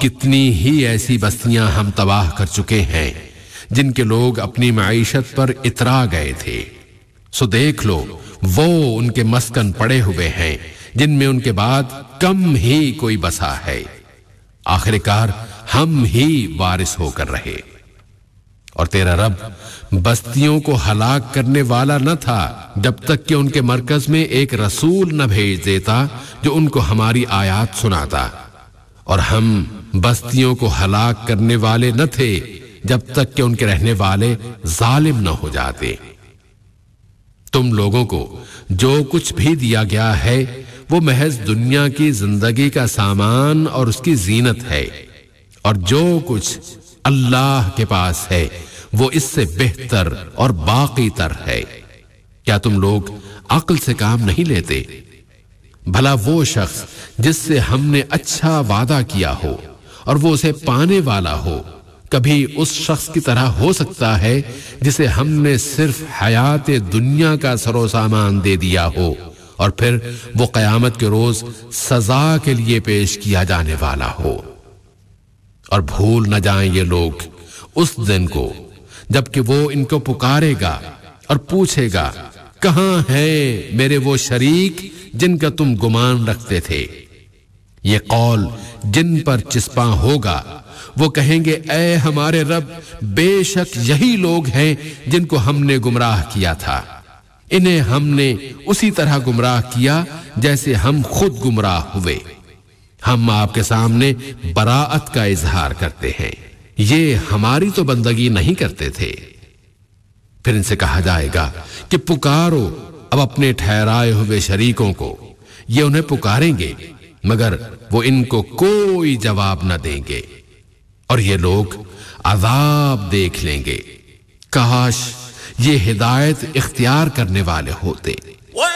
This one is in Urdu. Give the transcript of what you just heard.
کتنی ہی ایسی بستیاں ہم تباہ کر چکے ہیں جن کے لوگ اپنی معیشت پر اترا گئے تھے، سو دیکھ لو وہ ان کے مسکن پڑے ہوئے ہیں جن میں ان کے بعد کم ہی کوئی بسا ہے، آخر کار ہم ہی وارث ہو کر رہے۔ اور تیرا رب بستیوں کو ہلاک کرنے والا نہ تھا جب تک کہ ان کے مرکز میں ایک رسول نہ بھیج دیتا جو ان کو ہماری آیات سناتا، اور ہم بستیوں کو ہلاک کرنے والے نہ تھے جب تک کہ ان کے رہنے والے ظالم نہ ہو جاتے۔ تم لوگوں کو جو کچھ بھی دیا گیا ہے وہ محض دنیا کی زندگی کا سامان اور اس کی زینت ہے، اور جو کچھ اللہ کے پاس ہے وہ اس سے بہتر اور باقی تر ہے۔ کیا تم لوگ عقل سے کام نہیں لیتے؟ بھلا وہ شخص جس سے ہم نے اچھا وعدہ کیا ہو اور وہ اسے پانے والا ہو، کبھی اس شخص کی طرح ہو سکتا ہے جسے ہم نے صرف حیات دنیا کا سر و سامان دے دیا ہو اور پھر وہ قیامت کے روز سزا کے لیے پیش کیا جانے والا ہو؟ اور بھول نہ جائیں یہ لوگ اس دن کو جبکہ وہ ان کو پکارے گا اور پوچھے گا، کہاں ہیں میرے وہ شریک جن کا تم گمان رکھتے تھے؟ یہ قول جن پر چسپاں ہوگا وہ کہیں گے، اے ہمارے رب، بے شک یہی لوگ ہیں جن کو ہم نے گمراہ کیا تھا، انہیں ہم نے اسی طرح گمراہ کیا جیسے ہم خود گمراہ ہوئے۔ ہم آپ کے سامنے براءت کا اظہار کرتے ہیں، یہ ہماری تو بندگی نہیں کرتے تھے۔ پھر ان سے کہا جائے گا کہ پکارو اب اپنے ٹھہرائے ہوئے شریکوں کو، یہ انہیں پکاریں گے مگر وہ ان کو کوئی جواب نہ دیں گے، اور یہ لوگ عذاب دیکھ لیں گے۔ کاش یہ ہدایت اختیار کرنے والے ہوتے۔